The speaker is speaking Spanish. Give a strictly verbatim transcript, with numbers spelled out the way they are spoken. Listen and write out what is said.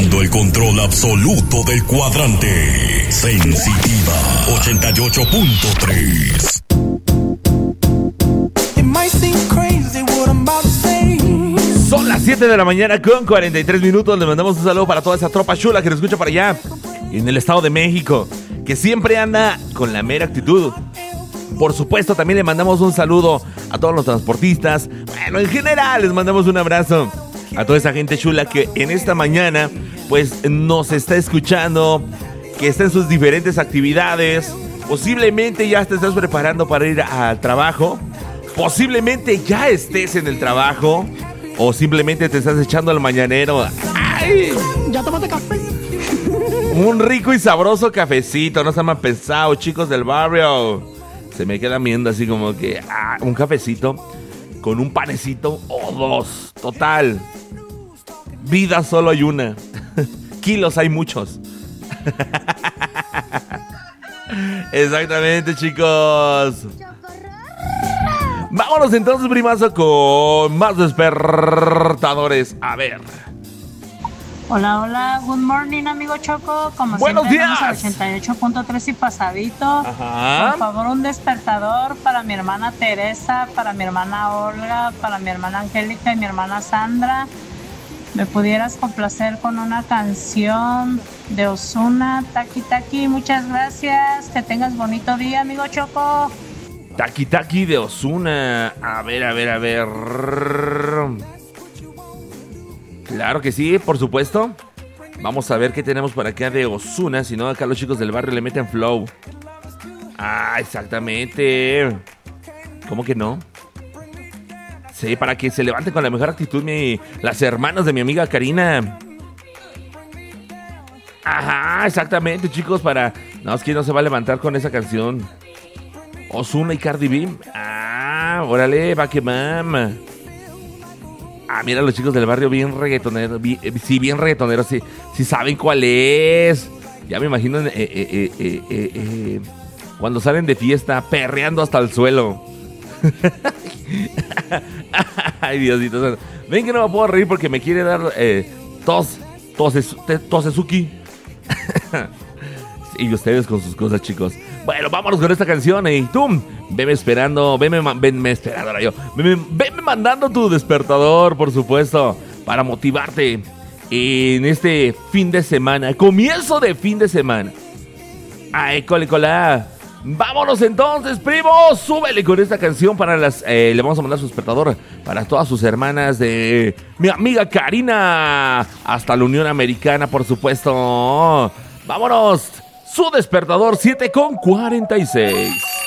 tomando el control absoluto del cuadrante. Sensitiva ochenta y ocho punto tres. Son las siete de la mañana con cuarenta y tres minutos. Le mandamos un saludo para toda esa tropa chula que nos escucha para allá en el Estado de México, que siempre anda con la mera actitud. Por supuesto, también le mandamos un saludo a todos los transportistas. Bueno, en general les mandamos un abrazo a toda esa gente chula que en esta mañana pues nos está escuchando, que está en sus diferentes actividades. Posiblemente ya te estás preparando para ir al trabajo, posiblemente ya estés en el trabajo, o simplemente te estás echando al mañanero. ¡Ay! ¿Ya tomaste café? Un rico y sabroso cafecito, no se me han pensado, chicos del barrio. Se me quedan viendo así como que ah, un cafecito con un panecito o dos. Total, vida solo hay una. Kilos hay muchos. Exactamente, chicos. Vámonos entonces, primazo, con más despertadores. A ver. Hola, hola, good morning, amigo Choco. Como Buenos siempre, días. vamos a ochenta y ocho punto tres y pasadito. Ajá. Por favor, un despertador para mi hermana Teresa, para mi hermana Olga, para mi hermana Angélica y mi hermana Sandra. ¿Me pudieras complacer con una canción de Ozuna, Taki Taki? Muchas gracias. Que tengas bonito día, amigo Choco. Taki Taki de Ozuna. A ver, a ver, a ver. Claro que sí, por supuesto. Vamos a ver qué tenemos por acá de Ozuna. Si no, acá los chicos del barrio le meten flow. Ah, exactamente. ¿Cómo que no? Sí, para que se levanten con la mejor actitud mi, las hermanas de mi amiga Karina. Ajá, exactamente, chicos, para... No, es que no se va a levantar con esa canción. Ozuna y Cardi B. Ah, órale, va que mama. Ah, mira, los chicos del barrio bien reggaetoneros. Bien, sí, bien reggaetoneros, sí, sí saben cuál es. Ya me imagino eh, eh, eh, eh, eh, eh, cuando salen de fiesta, perreando hasta el suelo. Ay, Diosito. Ven que no me puedo reír porque me quiere dar eh, tos, toses, tosesuki. Y ustedes con sus cosas, chicos. Bueno, vámonos con esta canción. Y tú, venme esperando, venme, venme esperando, ahora yo. Venme, venme mandando tu despertador, por supuesto, para motivarte en este fin de semana, comienzo de fin de semana. Ay, cole, cola. Vámonos entonces, primos. Súbele con esta canción para las... Eh, le vamos a mandar su despertador para todas sus hermanas de mi amiga Karina. Hasta la Unión Americana, por supuesto. Vámonos. Su despertador, siete con cuarenta y seis.